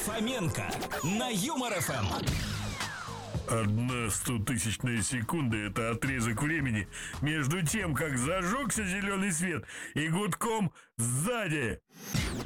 Фоменко на Юмор ФМ. 1/100 секунды – это отрезок времени между тем, как зажегся зеленый свет, и гудком сзади.